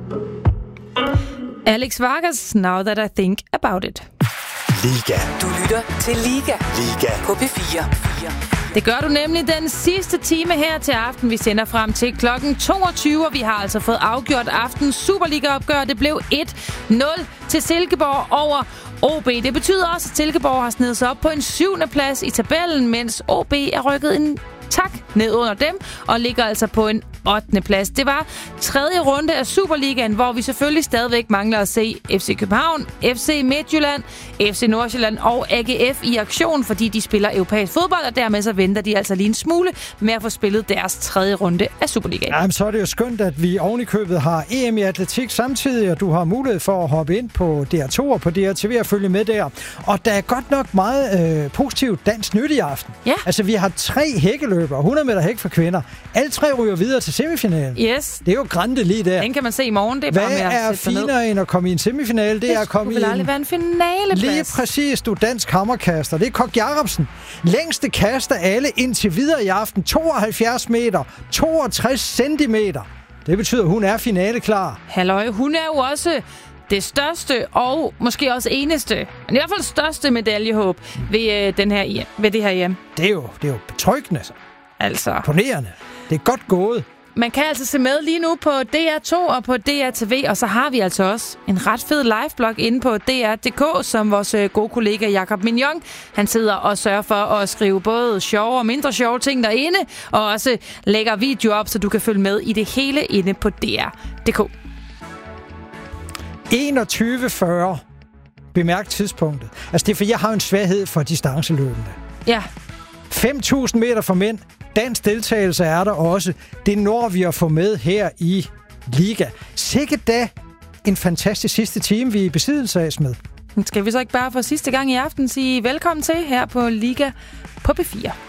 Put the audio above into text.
Alex Vargas, Now That I Think About It. Liga. Du lytter til Liga. Liga. På P4. Det gør du nemlig den sidste time her til aften. Vi sender frem til klokken 22, og vi har altså fået afgjort aftens Superliga-opgør. Det blev 1-0 til Silkeborg over OB. Det betyder også, at Silkeborg har snedet sig op på en 7. plads i tabellen, mens OB er rykket en tak ned under dem og ligger altså på en 8. plads. Det var 3. runde af Superligaen, hvor vi selvfølgelig stadigvæk mangler at se FC København, FC Midtjylland, FC Nordsjælland og AGF i aktion, fordi de spiller europæisk fodbold, og dermed så venter de altså lige en smule med at få spillet deres 3. runde af Superligaen. Jamen, så er det jo skønt, at vi oven i købet har EM i atletik samtidig, og du har mulighed for at hoppe ind på DR2 og på DRTV og følge med der. Og der er godt nok meget positivt dansk nyt i aften. Ja. Altså, vi har 3 hækkeløbere, 100 meter hæk for kvinder. Alle 3 ryger videre til semifinalen. Yes. Det er jo grande lige der. Den kan man se i morgen. Det er hvad bare med at er sætte sig finere end at komme i en semifinale? Det er at komme i aldrig være en finaleplads. Lige præcis, du dansk hammerkaster. Det er Kok Jacobsen. Længste kast af alle indtil videre i aften. 72 meter, 62 centimeter. Det betyder, at hun er finaleklar. Halløj, hun er jo også det største og måske også eneste, men i hvert fald største medaljehåb ved, ved det her hjem. Det er jo betryggende. Altså. Imponerende. Det er godt gået. Man kan altså se med lige nu på DR2 og på DRTV, og så har vi altså også en ret fed liveblog inde på DR.dk, som vores gode kollega Jakob Mignon, han sidder og sørger for at skrive både sjove og mindre sjove ting derinde, og også lægger video op, så du kan følge med i det hele inde på DR.dk. 21:40. Bemærk tidspunktet. Altså det er, for jeg har en svaghed for distanceløbende. Ja. 5.000 meter for mænd. Dansk deltagelse er der også. Det når vi at få med her i Liga. Sikkert da en fantastisk sidste time, vi er i besiddelse af med. Skal vi så ikke bare for sidste gang i aften sige velkommen til her på Liga på P4?